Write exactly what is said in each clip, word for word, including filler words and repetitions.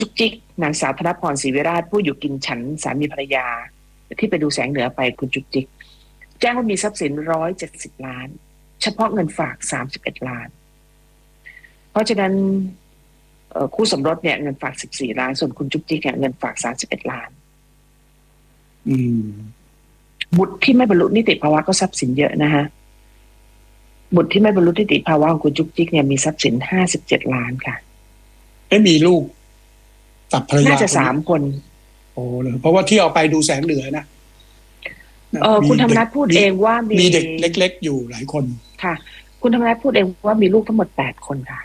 จุกจิกนางสาวธนพรศรีวิราชผู้อยู่กินฉันสามีภรรยาที่ไปดูแสงเหนือไปคุณจุกจิกแจ้งว่ามีทรัพย์สินร้อยเจ็ดสิบล้านเฉพาะเงินฝากสามสิบเอ็ดล้านเพราะฉะนั้นคู่สมรสเนี่ยเงินฝากสิบสี่ล้านส่วนคุณจุกจิกเนี่ยเงินฝากสามสิบเอ็ดล้านอืมบุตรที่ไม่บรรลุนิติภาวะก็ทรัพย์สินเยอะนะฮะบุตรที่ไม่บรรลุนิติภาวะของคุณจุกจิกเนี่ยมีทรัพย์สินห้าสิบเจ็ดล้านค่ะไม่มีลูกกับภรรยาน่าจะสามคนโอ้เลยเพราะว่าที่เอาไปดูแสงเหนือนะเออคุณธรรมนัสพูดเองว่ามีเด็กเล็กๆอยู่หลายคนค่ะคุณธรรมนัสพูดเองว่ามีลูกทั้งหมดแปดคนค่ะ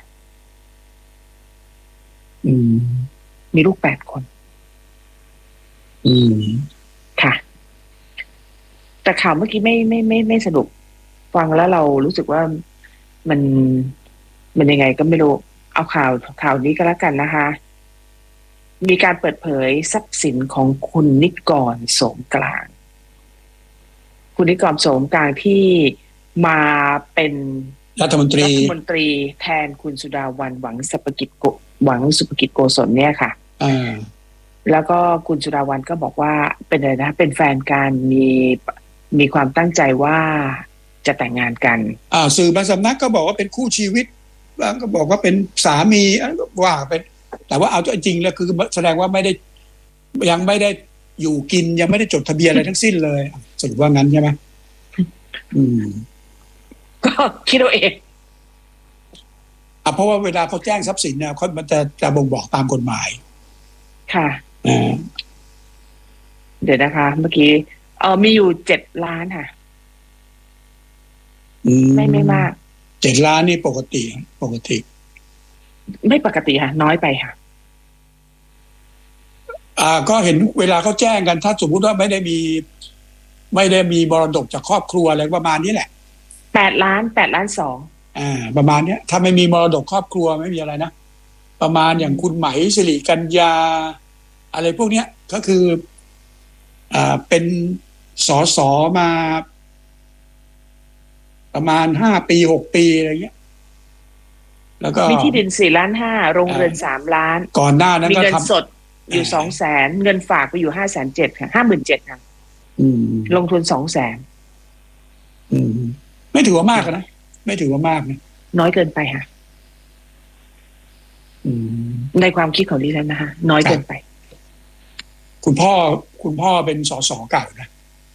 อืมมีลูกแปดคนอืมค่ะแต่ข่าวเมื่อกี้ไม่ไม่ไม่ไม่สนุกฟังแล้วเรารู้สึกว่ามันมันยังไงก็ไม่รู้เอาข่าวข่าวนี้ก็แล้วกันนะคะมีการเปิดเผยทรัพย์สินของคุณนิกรโสมกลางคุณนิกรโสมกลางที่มาเป็นรัฐมนตรีรัฐมนตรีแทนคุณสุดาวันหวังสุภกิจโกหวังสุภกิจโกศลเนี่ยค่ะอ่าแล้วก็คุณสุดาวันก็บอกว่าเป็นอะไรนะเป็นแฟนกันมีมีความตั้งใจว่าจะแต่งงานกันอ่าสื่อบางสำนักก็บอกว่าเป็นคู่ชีวิตบางก็บอกว่าเป็นสามีว่าเป็นแต่ว่าเอาจริงแล้วคือแสดงว่าไม่ได้ยังไม่ได้อยู่กินยังไม่ได้จดทะเบียนอะไรทั้งสิ้นเลยสรุปว่างั้นใช่ไหมอืมก็คิดเอาเองอ่ะเพราะว่าเวลาเขาแจ้งทรัพย์สินเนี่ยเขามันจะจะบ่งบอกตามกฎหมายค่ะอ่าเดี๋ยวนะคะเมื่อกี้เออมีอยู่เจ็ดล้านค่ะไม่ไม่มากเจ็ดล้านนี่ปกติปกติไม่ปกติค่ะน้อยไปค่ะอ่าก็เห็นเวลาเขาแจ้งกันถ้าสมมุติว่าไม่ได้มีไม่ได้มีมรดกจากครอบครัวอะไรประมาณนี้แหละแปดล้านแปดล้านสองอ่าประมาณนี้ถ้าไม่มีมรดกครอบครัวไม่มีอะไรนะประมาณอย่างคุณไหมสิริกัญญาอะไรพวกเนี้ยก็คืออ่าเป็นสสมาประมาณห้าปีหกปีอะไรเงี้ยแล้วก็มีที่ดินสี่ล้านห้าโรงเรือนสามล้านก่อนหน้านั้นมีเงินสดอยู่สองแสนเงินฝากไปอยู่ห้าแสนเจ็ดค่ะห้าหมื่นเจ็ดค่ะลงทุนสองแสนไม่ถือว่ามากนะไม่ถือว่ามากนะน้อยเกินไปค่ะในความคิดของดิฉันนะคะน้อยเกินไปคุณพ่อคุณพ่อเป็นสสเก่านะ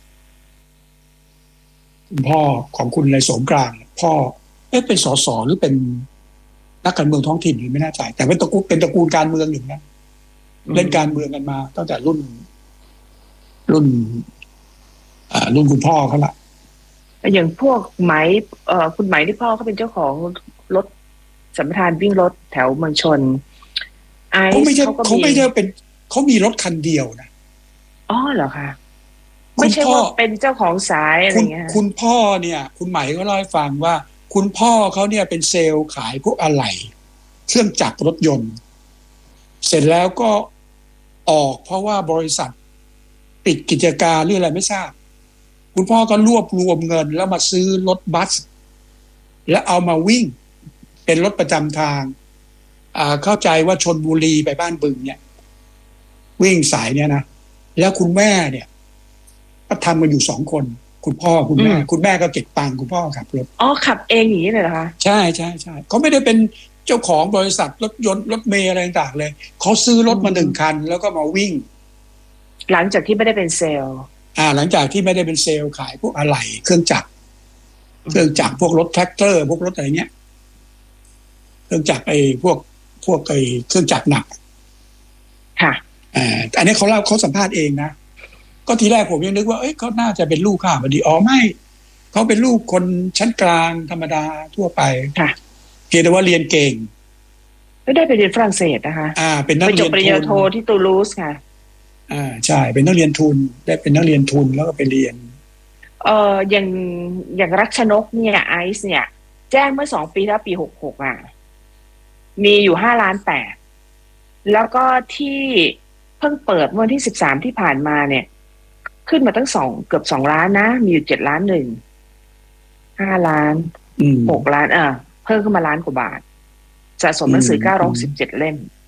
คุณพ่อของคุณในโสมกลางพ่อเอ๊ะเป็นสสหรือเป็นนักการเมืองท้องถิ่นหรือไม่แน่ใจแต่เป็นตระกูลเป็นตระกูลการเมืองอยู่นะเล่นการเมืองกันมาตั้งแต่รุ่นรุ่นอ่ารุ่นคุณพ่อเขาละอย่างพวกไหมเอ่อคุณไหมที่พ่อเขาเป็นเจ้าของรถสัมปทานวิ่งรถแถวเมืองชนไอซ์เขาไม่ใช่เขาไม่ใช่เป็นเขามีรถคันเดียวนะอ๋อเหรอคะไม่ใช่ว่าเป็นเจ้าของสายอะไรเงี้ยคุณพ่อเนี่ยคุณไหมเขาเล่าให้ฟังว่าคุณพ่อเขาเนี่ยเป็นเซลล์ขายพวกอะไหล่เครื่องจักรรถยนต์เสร็จแล้วก็ออกเพราะว่าบริษัทปิดกิจการหรืออะไรไม่ทราบคุณพ่อก็รวบรวมเงินแล้วมาซื้อรถบัสแล้วเอามาวิ่งเป็นรถประจำทางอ่าเข้าใจว่าชลบุรีไปบ้านบึงเนี่ยวิ่งสายเนี่ยนะแล้วคุณแม่เนี่ยก็ทำกันอยู่สองคนคุณพ่อคุณแม่คุณแม่ก็เก็บตังค์คุณพ่อขับรถอ๋อขับเองอย่างนี้เลยเหรอคะใช่ใช่ใช่เขาไม่ได้เป็นเจ้าของบริษัทรถยนต์รถเมล์อะไรต่างๆเลยเขาซื้อรถมาหนึ่งคันแล้วก็มาวิ่งหลังจากที่ไม่ได้เป็นเซลล์อ่าหลังจากที่ไม่ได้เป็นเซลล์ขายพวกอะไหล่เครื่องจักรเครื่องจักรพวกรถแทรกเตอร์พวกรถอะไรเงี้ยเครื่องจักรไอ้พวกพวกไอ้เครื่องจักรหนักค่ะอ่าอันนี้เขาเล่าเขาสัมภาษณ์เองนะก็ทีแรกผมยังนึกว่าเอ้ยเขาน่าจะเป็นลูกข้าพอดีอ๋อไม่เขาเป็นลูกคนชั้นกลางธรรมดาทั่วไปค่ะเพียงแต่ว่าเรียนเก่งไม่ได้ไปเรียนฝรั่งเศสนะคะอ่าเป็นนักเรียนทุนไปจบปริญญาโทที่ตูลูสค่ะอ่าใช่เป็นนักเรียนทุนได้เป็นนักเรียนทุนแล้วก็ไปเรียนเอ่ออย่างอย่างรักชนกเนี่ยไอซ์เนี่ยแจ้งเมื่อสองปีแล้วปีหกหกอ่ะมีอยู่ห้าล้านแปดแล้วก็ที่เพิ่งเปิดวันที่สิบสามที่ผ่านมาเนี่ยขึ้นมาตั้งสองเกือบสองล้านนะมีอยู่เจ็ดล้านหนึ่งห้าล้านหกล้านอ่ะเพิ่มขึ้นมาล้านกว่าบาทสะสมหนังสือเก้าร้อยสิบเจ็ดเล่ม